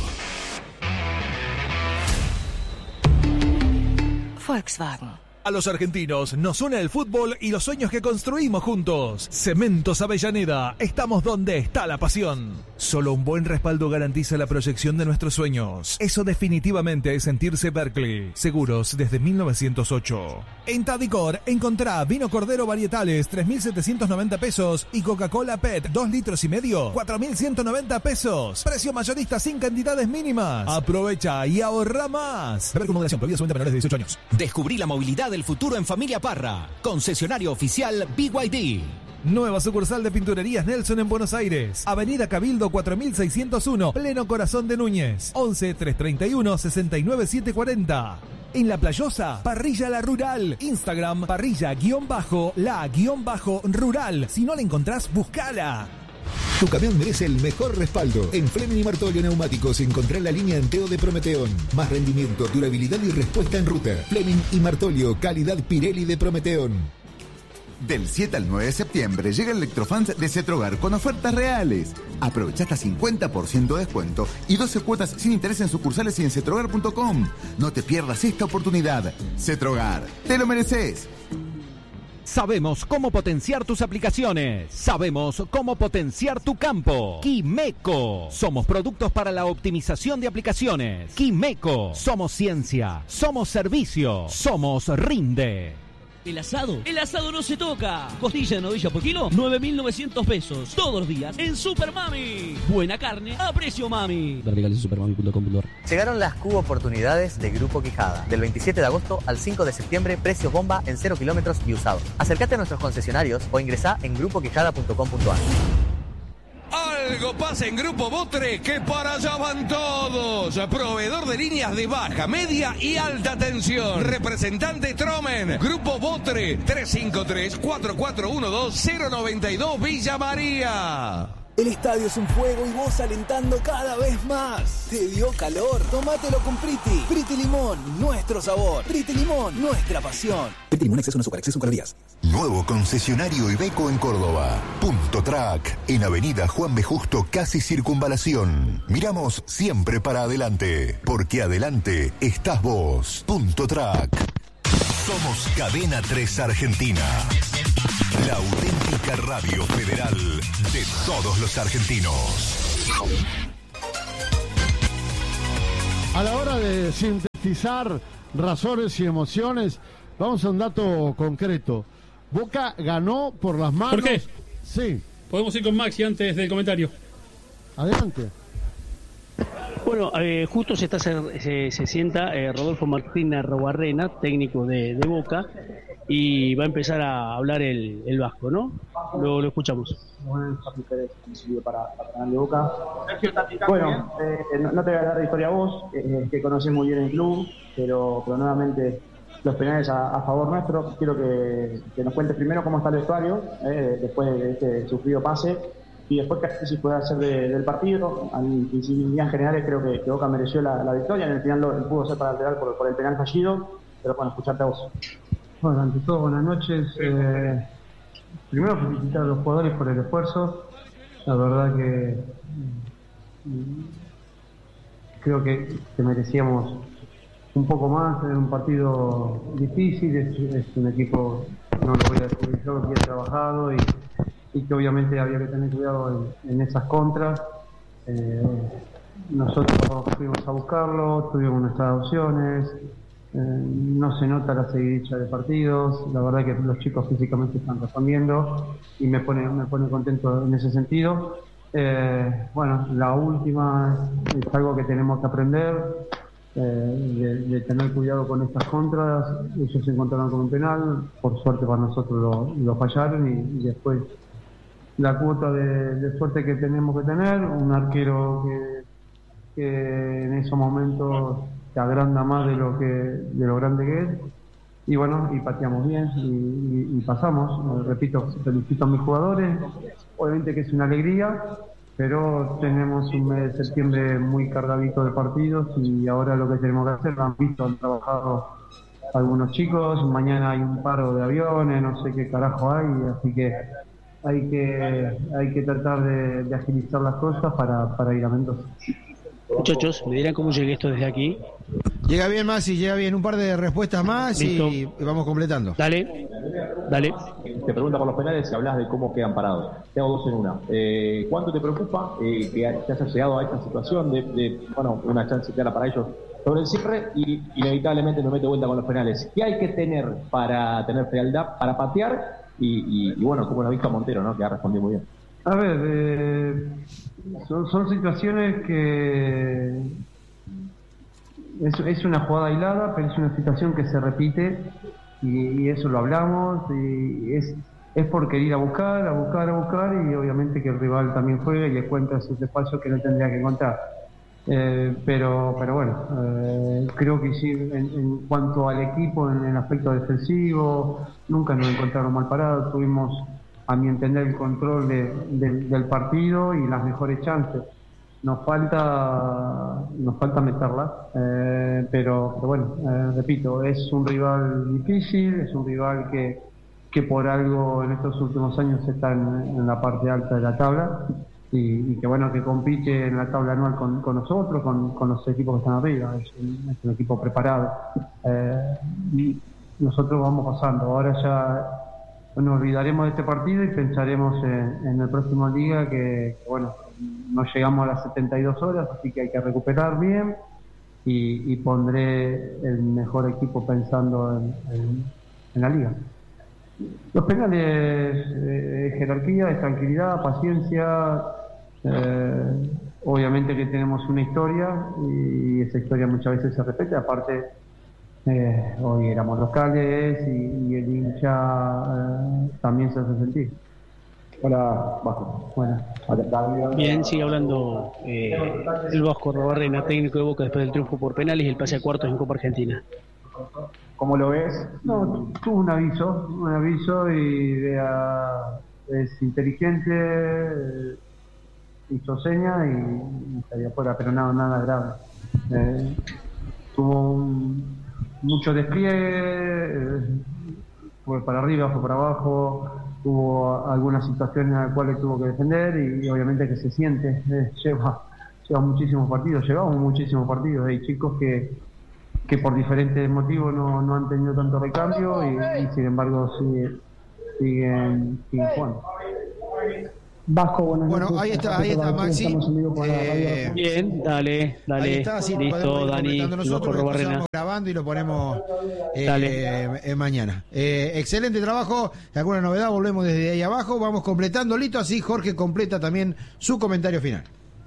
negocio. Volkswagen. A los argentinos nos une el fútbol y los sueños que construimos juntos. Cementos Avellaneda, estamos donde está la pasión. Solo un buen respaldo garantiza la proyección de nuestros sueños. Eso definitivamente es sentirse Berkeley. Seguros desde mil novecientos ocho. En Tadicor encontrá vino Cordero Varietales tres mil setecientos noventa pesos y Coca-Cola P E T dos litros y medio cuatro mil ciento noventa pesos. Precio mayorista sin cantidades mínimas. Aprovecha y ahorra más. Beber con moderación, prohibido solamente menores de dieciocho años. Descubrí la movilidad del futuro en Familia Parra. Concesionario oficial B Y D. Nueva sucursal de Pinturerías Nelson en Buenos Aires. Avenida Cabildo cuatro mil seiscientos uno, pleno corazón de Núñez. once, trescientos treinta y uno, sesenta y nueve, setecientos cuarenta. En La Playosa, Parrilla La Rural. Instagram, parrilla-la-rural. Si no la encontrás, buscala. Tu camión merece el mejor respaldo. En Fleming y Martolio Neumáticos encontrá la línea Enteo de Prometeón. Más rendimiento, durabilidad y respuesta en ruta. Fleming y Martolio, calidad Pirelli de Prometeón. Del siete al nueve de septiembre llega el Electrofans de Cetrogar con ofertas reales. Aprovecha hasta cincuenta por ciento de descuento y doce cuotas sin interés en sucursales y en cetrogar punto com. No te pierdas esta oportunidad. Cetrogar, te lo mereces. Sabemos cómo potenciar tus aplicaciones. Sabemos cómo potenciar tu campo. Quimeco. Somos productos para la optimización de aplicaciones. Quimeco. Somos ciencia. Somos servicio. Somos Rinde. El asado, el asado no se toca. Costilla de novilla por kilo, nueve mil novecientos pesos. Todos los días en Super Mami. Buena carne a precio mami. Verticales en supermami punto com punto ar. Llegaron las Q oportunidades de Grupo Quijada. Del veintisiete de agosto al cinco de septiembre, precios bomba en cero kilómetros y usados. Acércate a nuestros concesionarios o ingresá en grupo quijada punto com punto ar. Algo pasa en Grupo Botre que para allá van todos. Proveedor de líneas de baja, media y alta tensión. Representante Tromen. Grupo Botre tres cinco tres, cuatro cuatro uno dos, cero nueve dos Villa María. El estadio es un fuego y vos alentando cada vez más. ¿Te dio calor? Tómatelo con Priti. Priti Limón, nuestro sabor. Priti Limón, nuestra pasión. Priti Limón, exceso no azúcar, exceso calorías. Nuevo concesionario Iveco en Córdoba. Punto Track, en Avenida Juan B. Justo, casi Circunvalación. Miramos siempre para adelante, porque adelante estás vos. Punto Track. Somos Cadena tres Argentina. La auténtica radio federal de todos los argentinos. A la hora de sintetizar razones y emociones, vamos a un dato concreto. Boca ganó por las manos. ¿Por qué? Sí. Podemos ir con Maxi antes del comentario. Adelante. Bueno, eh, justo se está se, se sienta eh, Rodolfo Martínez Robarrena, técnico de, de Boca, y va a empezar a hablar el, el vasco, ¿no? Lo, lo escuchamos. Bueno, para, para de Boca. Bueno, eh, no, no te voy a dar de historia a vos, eh, que conoces muy bien el club, pero, pero nuevamente los penales a, a favor nuestro. Quiero que, que nos cuentes primero cómo está el vestuario, eh, después de este sufrido pase, y después qué análisis puede hacer de, del partido. En líneas generales creo que, que Boca mereció la, la victoria, en el final lo, pudo ser para alterar por, por el penal fallido, pero bueno, escucharte a vos. Bueno, ante todo, buenas noches. Eh, primero felicitar a los jugadores por el esfuerzo. la verdad que creo que, que merecíamos un poco más. En un partido difícil, es, es un equipo, no lo voy a descubrir yo, que he trabajado y, y que obviamente había que tener cuidado en, en esas contras. Eh, nosotros fuimos a buscarlo, tuvimos nuestras opciones, eh, no se nota la seguidilla de partidos, la verdad que los chicos físicamente están respondiendo y me pone, me pone contento en ese sentido. Eh, bueno, la última es algo que tenemos que aprender, eh, de, de tener cuidado con estas contras. Ellos se encontraron con un penal, por suerte para nosotros lo, lo fallaron y, y después la cuota de, de suerte que tenemos que tener, un arquero que, que en esos momentos se agranda más de lo que de lo grande que es, y bueno, y pateamos bien y, y, y pasamos. Repito, felicito a mis jugadores, obviamente que es una alegría, pero tenemos un mes de septiembre muy cargadito de partidos y ahora lo que tenemos que hacer, lo han visto, han trabajado algunos chicos, mañana hay un paro de aviones, no sé qué carajo hay, así que hay que hay que tratar de, de agilizar las cosas para, para ir a Mendoza. Muchachos, me dirán cómo llegué esto desde aquí. Llega bien, Maxi, llega bien. Un par de respuestas más y, y vamos completando. Dale, dale. Te pregunta por los penales y hablas de cómo quedan parados. Te hago dos en una. Eh, ¿Cuánto te preocupa eh, que te hayas llegado a esta situación de, de, bueno, una chance clara para ellos sobre el cierre y inevitablemente me meto vuelta con los penales? ¿Qué hay que tener para tener frialdad, para patear? Y, y, y bueno, como lo ha visto a Montero, ¿no? Que ha respondido muy bien. A ver, eh, son, son situaciones que es, es una jugada aislada, pero es una situación que se repite y, y eso lo hablamos y es, es por querer ir a buscar, a buscar, a buscar y obviamente que el rival también juega y encuentra sus espacios que no tendría que encontrar. Eh, pero pero bueno, eh, creo que sí, en, en cuanto al equipo, en el aspecto defensivo, nunca nos encontraron mal parados, tuvimos, a mi entender, el control de, de, del partido y las mejores chances. Nos falta nos falta meterla, eh, pero, pero bueno, eh, repito, es un rival difícil, es un rival que, que por algo en estos últimos años está en, en la parte alta de la tabla. Y, y que bueno, que compite en la tabla anual con, con nosotros, con, con los equipos que están arriba, es un, es un equipo preparado. Eh, y nosotros vamos pasando, ahora ya nos olvidaremos de este partido y pensaremos en, en el próximo Liga, que, que bueno, no llegamos a las setenta y dos horas, así que hay que recuperar bien y, y pondré el mejor equipo pensando en, en, en la Liga. Los penales, eh, jerarquía, es tranquilidad, paciencia. Eh, obviamente que tenemos una historia y esa historia muchas veces se repite. Aparte, eh, hoy éramos locales y, y el hincha eh, también se hace sentir. Hola, Vasco. Bueno. Bien, sigue hablando eh, el Vasco Arrobarrena, técnico de Boca después del triunfo por penales y el pase a cuartos en Copa Argentina. ¿Cómo lo ves? No, tuvo un aviso, un aviso y vea, es inteligente, eh, hizo seña y, y salió afuera, pero nada, nada grave. Eh, tuvo un, mucho despliegue, eh, fue para arriba, fue para abajo, hubo algunas situaciones en las cuales tuvo que defender y, y obviamente que se siente, eh, lleva, lleva muchísimos partidos, llevamos muchísimos partidos, hay chicos que que por diferentes motivos no, no han tenido tanto recambio y, y sin embargo sigue, siguen, siguen jugando. Vasco, buenas noches. Bueno, ahí está, ahí está Maxi. Eh, Bien, dale, dale. Ahí está, sí, listo, Dani. Nosotros lo estamos grabando y lo ponemos eh, eh, mañana. Eh, excelente trabajo. ¿Alguna novedad? Volvemos desde ahí abajo. Vamos completando, listo. Así Jorge completa también su comentario final.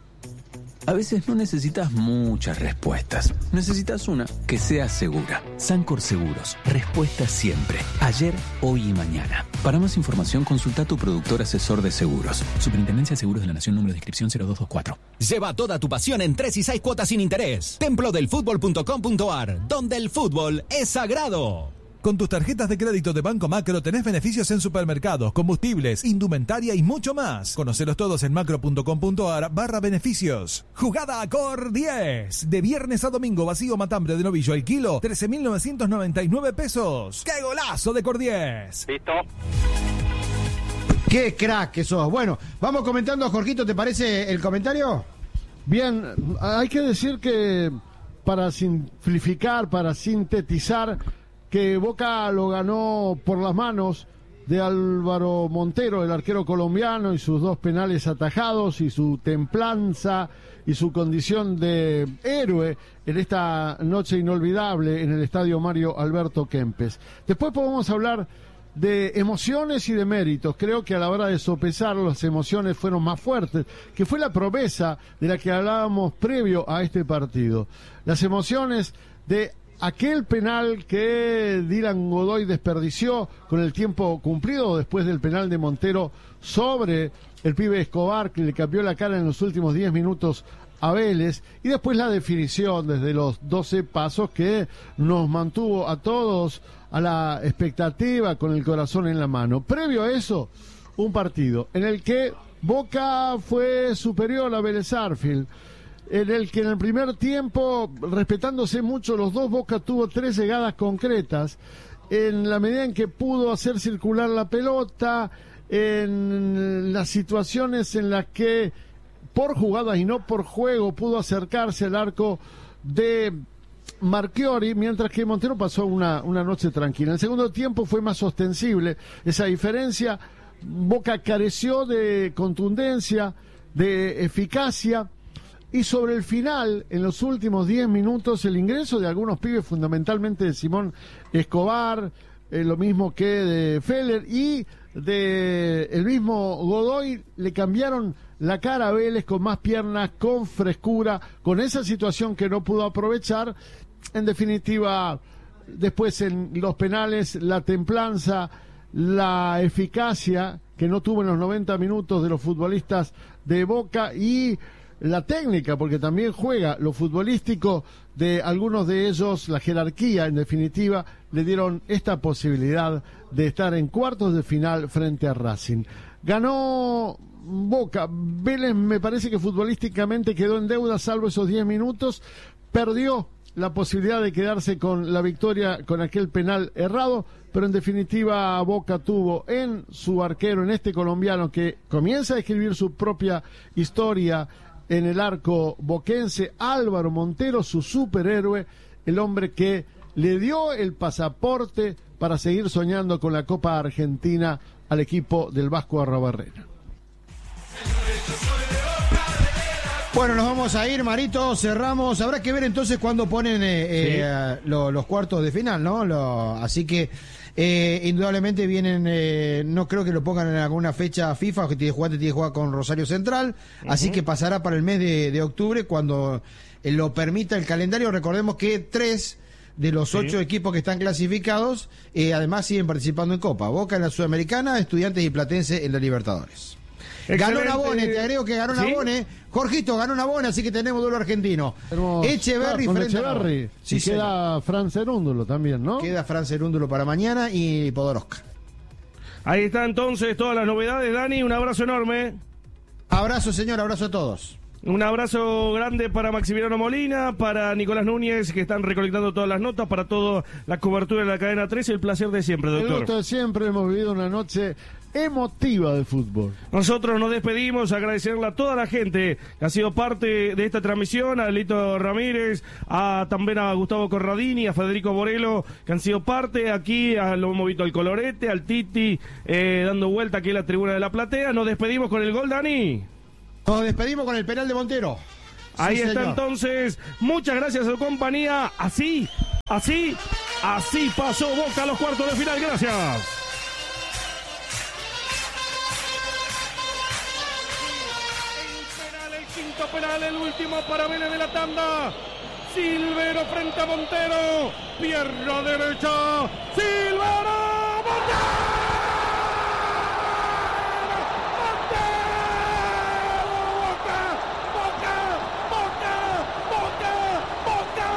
A veces no necesitas muchas respuestas. Necesitas una que sea segura. Sancor Seguros. Respuesta siempre. Ayer, hoy y mañana. Para más información, consulta a tu productor asesor de seguros. Superintendencia de Seguros de la Nación, número de inscripción cero dos dos cuatro. Lleva toda tu pasión en tres y seis cuotas sin interés. templo del fútbol punto com punto ar, donde el fútbol es sagrado. Con tus tarjetas de crédito de Banco Macro tenés beneficios en supermercados, combustibles, indumentaria y mucho más. Conocelos todos en macro punto com punto ar barra beneficios. Jugada a Cor diez. De viernes a domingo, vacío matambre de novillo al kilo, trece mil novecientos noventa y nueve pesos. ¡Qué golazo de Cor diez! Listo. Qué crack que sos. Bueno, vamos comentando, Jorgito, ¿te parece el comentario? Bien, hay que decir que para simplificar, para sintetizar, que Boca lo ganó por las manos de Álvaro Montero, el arquero colombiano, y sus dos penales atajados, y su templanza y su condición de héroe en esta noche inolvidable en el estadio Mario Alberto Kempes. Después podemos hablar de emociones y de méritos. Creo que a la hora de sopesar, las emociones fueron más fuertes, que fue la promesa de la que hablábamos previo a este partido. Las emociones de aquel penal que Dylan Godoy desperdició con el tiempo cumplido después del penal de Montero sobre el pibe Escobar, que le cambió la cara en los últimos diez minutos a Vélez, y después la definición desde los doce pasos que nos mantuvo a todos a la expectativa, con el corazón en la mano. Previo a eso, un partido en el que Boca fue superior a Vélez Sarsfield, en el que en el primer tiempo, respetándose mucho los dos, Boca tuvo tres llegadas concretas, en la medida en que pudo hacer circular la pelota, en las situaciones en las que por jugadas y no por juego pudo acercarse al arco de Marchiori, mientras que Montero pasó una, una noche tranquila. En el segundo tiempo fue más ostensible esa diferencia. Boca careció de contundencia, de eficacia, y sobre el final, en los últimos diez minutos, el ingreso de algunos pibes, fundamentalmente de Simón Escobar, eh, lo mismo que de Feller y de el mismo Godoy, le cambiaron la cara a Vélez con más piernas, con frescura, con esa situación que no pudo aprovechar. En definitiva, después en los penales, la templanza, la eficacia que no tuvo en los noventa minutos de los futbolistas de Boca, y la técnica, porque también juega lo futbolístico de algunos de ellos, la jerarquía, en definitiva, le dieron esta posibilidad de estar en cuartos de final frente a Racing. Ganó Boca. Vélez me parece que futbolísticamente quedó en deuda, salvo esos diez minutos. Perdió la posibilidad de quedarse con la victoria con aquel penal errado, pero en definitiva Boca tuvo en su arquero, en este colombiano que comienza a escribir su propia historia en el arco boquense, Álvaro Montero, su superhéroe, el hombre que le dio el pasaporte para seguir soñando con la Copa Argentina al equipo del Vasco Arrobarrena. Bueno, nos vamos a ir, Marito, cerramos. Habrá que ver entonces cuándo ponen eh, sí. eh, lo, los cuartos de final, ¿no? Lo, así que eh, indudablemente vienen, eh, no creo que lo pongan en alguna fecha FIFA, que tiene que jugar, tiene que jugar con Rosario Central, uh-huh. Así que pasará para el mes de, de octubre cuando eh, lo permita el calendario. Recordemos que tres de los ocho sí. equipos que están clasificados, eh, además siguen participando en Copa. Boca en la Sudamericana, Estudiantes y Platense en la Libertadores. Excelente. Ganó Nabone, te agrego que ganó ¿Sí? Nabone. Jorgito ganó Nabone, así que tenemos duelo argentino. Tenemos, Echeverri claro, frente Echeverri. a sí, y señor. Queda Fran Cerúndulo también, ¿no? Queda Fran Cerúndulo para mañana y Podoroska. Ahí está entonces todas las novedades, Dani. Un abrazo enorme. Abrazo, señor, abrazo a todos. Un abrazo grande para Maximiliano Molina, para Nicolás Núñez, que están recolectando todas las notas, para toda la cobertura de la cadena tres. El placer de siempre, doctor. El gusto de siempre. Hemos vivido una noche emotiva de fútbol. Nosotros nos despedimos, agradecerle a toda la gente que ha sido parte de esta transmisión, a Lito Ramírez, a también a Gustavo Corradini, a Federico Borelo, que han sido parte. Aquí a, lo hemos visto al Colorete, al Titi, eh, dando vuelta aquí en la tribuna de la platea. Nos despedimos con el gol, Dani. Nos despedimos con el penal de Montero. Ahí sí, está, señor. Entonces, muchas gracias a su compañía. Así, así, así pasó Boca a los cuartos de final. Gracias. Penal, el último para Vélez de la tanda. Silvero frente a Montero. Pierna derecha. Silvero. Montero. Boca. Boca. Boca. Boca. Boca.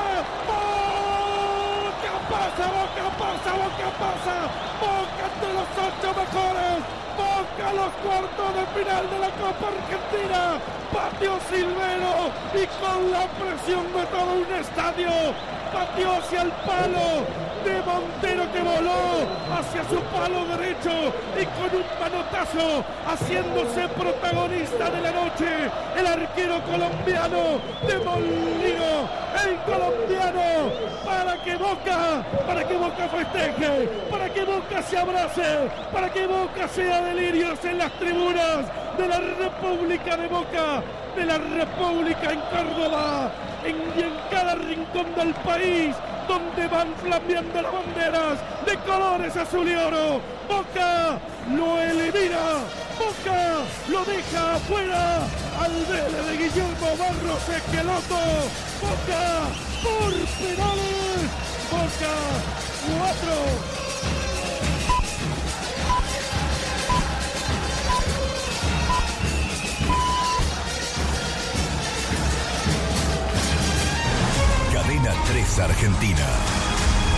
Boca pasa. Boca pasa. Boca pasa. Boca de los ocho mejores. Boca a los cuartos de final de la Copa Argentina. Patio Silvero y con la presión de todo un estadio pateó hacia el palo de Montero, que voló hacia su palo derecho y con un manotazo haciéndose protagonista de la noche, el arquero colombiano de Molino, el colombiano, para que Boca, para que Boca festeje, para que Boca se abrace, para que Boca sea delirios en las tribunas de la República de Boca, de la República en Córdoba, en, y en cada rincón del país, donde van flameando las banderas de colores azul y oro. Boca lo elimina, Boca lo deja afuera al Vélez de Guillermo Barros Esqueloto. Boca por penales, Boca cuatro. Cadena tres Argentina.